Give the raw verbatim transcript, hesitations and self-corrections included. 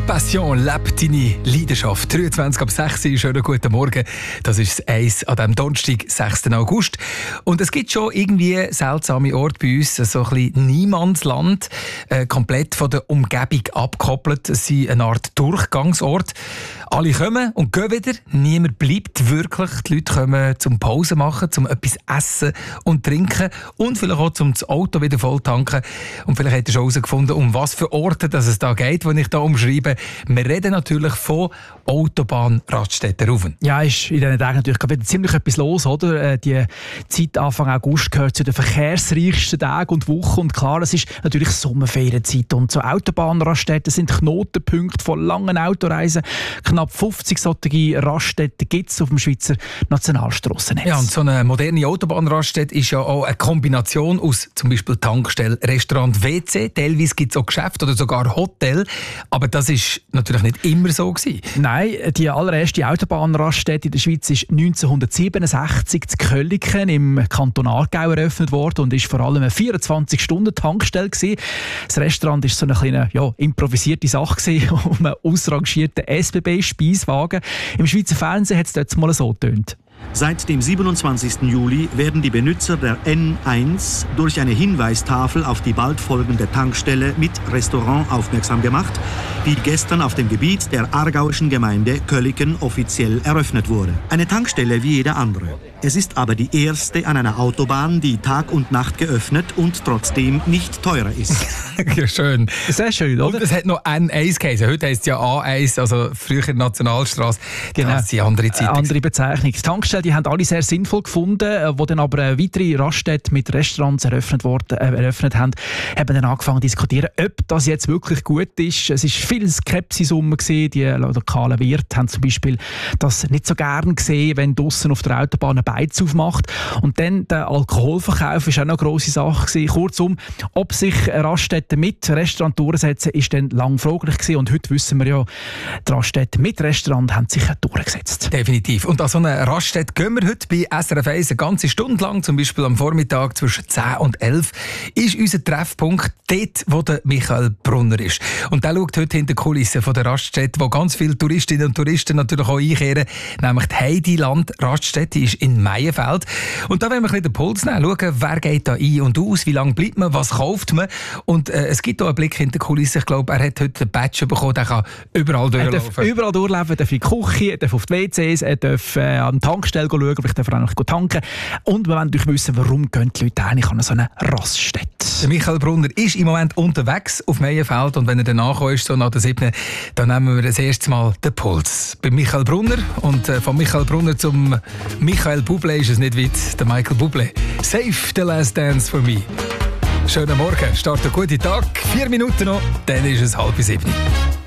Passion lebt deine Leidenschaft. dreiundzwanzig ab sechs Uhr, schönen guten Morgen. Das ist das Eis an diesem Donnerstag, sechsten August. Und es gibt schon irgendwie seltsame Orte bei uns, so ein bisschen Niemandsland, äh, komplett von der Umgebung abgekoppelt. Es sind eine Art Durchgangsort. Alle kommen und gehen wieder, niemand bleibt wirklich. Die Leute kommen zum Pause machen, zum etwas essen und trinken und vielleicht auch zum das Auto wieder voll tanken. Und vielleicht habt ihr schon herausgefunden, um was für Orte dass es da geht, die ich hier umschreibe. Wir reden natürlich von Autobahn-Raststätten rauf. Ja, ist in diesen Tagen natürlich wieder ziemlich etwas los, oder? Die Zeit Anfang August gehört zu den verkehrsreichsten Tagen und Wochen. Und klar, es ist natürlich Sommerferienzeit. Und so Autobahnraststätten sind Knotenpunkte von langen Autoreisen. Knapp fünfzig solche Raststätten gibt es auf dem Schweizer Nationalstrassennetz. Ja, und so eine moderne Autobahnraststätte ist ja auch eine Kombination aus zum Beispiel Tankstelle, Restaurant, W C. Teilweise gibt es auch Geschäfte oder sogar Hotel. Aber das ist natürlich nicht immer so gewesen. Nein, die allererste Autobahnraststätte in der Schweiz ist neunzehnhundertsiebenundsechzig in Köliken im Kanton Aargau eröffnet worden und ist vor allem eine vierundzwanzig-Stunden-Tankstelle gewesen. Das Restaurant war so eine kleine, ja, improvisierte Sache gewesen, um einen ausrangierten S B B-Speiswagen. Im Schweizer Fernsehen hat es dort mal so getönt. Seit dem siebenundzwanzigsten Juli werden die Benutzer der N eins durch eine Hinweistafel auf die bald folgende Tankstelle mit Restaurant aufmerksam gemacht, die gestern auf dem Gebiet der aargauischen Gemeinde Köliken offiziell eröffnet wurde. Eine Tankstelle wie jede andere. Es ist aber die erste an einer Autobahn, die Tag und Nacht geöffnet und trotzdem nicht teurer ist. Ja, schön. Sehr schön, oder? Und es hat noch N eins geheißen. Heute heisst es ja A eins, also früher Nationalstrasse. Genau. Das sind andere Zeiten. Eine andere Bezeichnung. Die Tankstellen, die haben alle sehr sinnvoll gefunden. Wo dann aber weitere Raststätten mit Restaurants eröffnet, worden, äh, eröffnet haben, haben dann angefangen zu diskutieren, ob das jetzt wirklich gut ist. Es war viel Skepsis rum. Die lokalen Wirte haben zum Beispiel das nicht so gern gesehen, wenn draussen auf der Autobahn ein Beiz aufmacht. Und dann der Alkoholverkauf war auch noch eine grosse Sache gewesen. Kurzum, ob sich Raststätten mit Restaurant durchsetzen, ist dann lang fraglich gewesen. Und heute wissen wir ja, die Raststätten mit Restaurant haben sich durchgesetzt. Definitiv. Und an so eine Raststätte gehen wir heute bei S R F eins eine ganze Stunde lang, zum Beispiel am Vormittag zwischen zehn und elf, ist unser Treffpunkt dort, wo der Michael Brunner ist. Und der schaut heute hinter die Kulissen von der Raststätte, wo ganz viele Touristinnen und Touristen natürlich auch einkehren, nämlich die Heidiland Raststätte, die ist in Meienfeld. Und da wollen wir ein bisschen den Puls nehmen, schauen, wer geht da ein und aus, wie lange bleibt man, was kauft man. Und äh, es gibt auch einen Blick hinter die Kulissen. Ich glaube, er hat heute einen Badge bekommen, der kann überall durchlaufen. Er darf überall durchlaufen, er darf in die Küche, er darf auf die W Cs, er darf äh, an die Tankstelle schauen, vielleicht darf er auch noch tanken. Und wir wollen natürlich wissen, warum gehen die Leute eigentlich an so eine Raststätte. Der Michael Brunner ist im Moment unterwegs auf Meienfeld und wenn er danach ist, so nach der siebten, dann nehmen wir das erste Mal den Puls. Bei Michael Brunner und äh, von Michael Brunner zum Michael Bublé ist es nicht weit, der Michael Bublé. Save the last dance for me. Schönen Morgen, start einen guten Tag, vier Minuten noch, dann ist es halb sieben.